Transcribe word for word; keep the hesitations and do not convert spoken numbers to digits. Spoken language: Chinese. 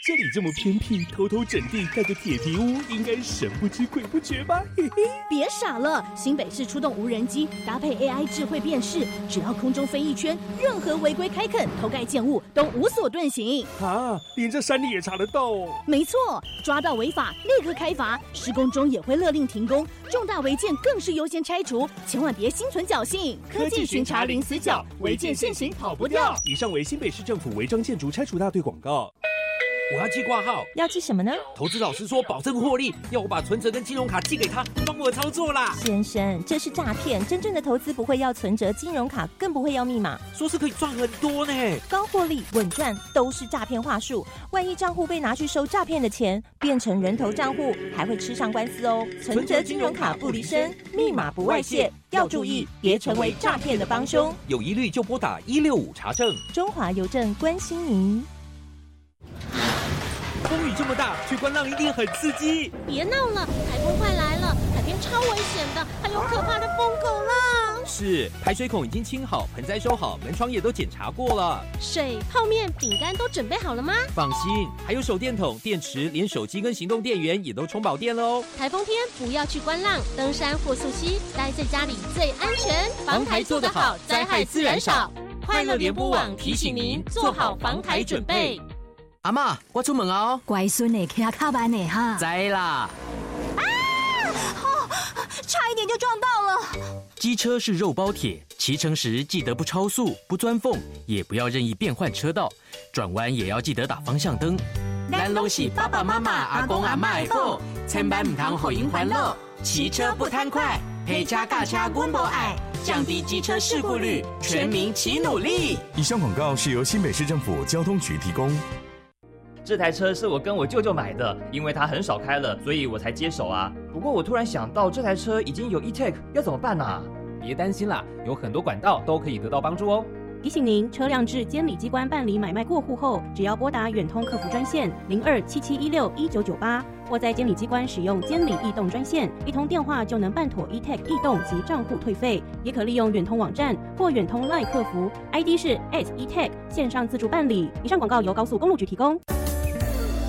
这里这么偏僻，偷偷整地盖个铁皮屋，应该神不知鬼不觉吧？嘿嘿， 别傻了，新北市出动无人机，搭配 A I 智慧辨识，只要空中飞一圈，任何违规开垦、偷盖建物都无所遁形。 啊，连这山里也查得到哦？ 没错，抓到违法立刻开罚，施工中也会勒令停工，重大违建更是优先拆除，千万别心存侥幸。 科技巡查零死角，违建现行跑不掉。以上为新北市政府违章建筑拆除大队广告。 我要寄挂号， 要寄什么呢？ 投资老师说保证获利，要我把存折跟金融卡寄给他，帮我操作啦。 先生，这是诈骗，真正的投资不会要存折、金融卡，更不会要密码。 说是可以赚很多呢， 高获利、稳赚都是诈骗话术。万一账户被拿去收诈骗的钱，变成人头账户，还会吃上官司哦。存折、金融卡不离身，密码不外泄，要注意，别成为诈骗的帮凶。 有疑虑就拨打一六五查证。 中华邮政关心您。 风雨这么大，去观浪一定很刺激。 别闹了，台风快来了，海边超危险的，还有可怕的疯狗浪。 是，排水孔已经清好，盆栽收好，门窗也都检查过了。 水、泡面、饼干都准备好了吗？ 放心，还有手电筒、电池，连手机跟行动电源也都充饱电了哦。 台风天不要去观浪、登山或溯溪，待在家里最安全。防台做得好，灾害自然少。快乐联播网提醒您做好防台准备。 阿嬷，我出门哦。 乖孙的，骑卡慢的哈。 知啦。 啊！哦，差一点就撞到了。 机车是肉包铁，骑乘时记得不超速、不钻缝，也不要任意变换车道，转弯也要记得打方向灯。 咱拢是爸爸妈妈、阿公阿嬷的宝，千万唔通予因烦恼。骑车不贪快，陪车驾车阮无爱，降低机车事故率，全民齐努力。 以上广告是由新北市政府交通局提供。 这台车是我跟我舅舅买的，因为他很少开了，所以我才接手啊。不过我突然想到，这台车已经有 E-Tech， 要怎么办啊？ 别担心啦，有很多管道都可以得到帮助哦。 提醒您，车辆至监理机关办理买卖过户后，只要拨打远通客服专线零二七七一六一九九八，或在监理机关使用监理易动专线，一通电话就能办妥 E-Tech 易动及账户退费。也可利用远通网站或远通 LINE 客服 ，I D 是 at E-Tech 线上自助办理。以上广告由高速公路局提供。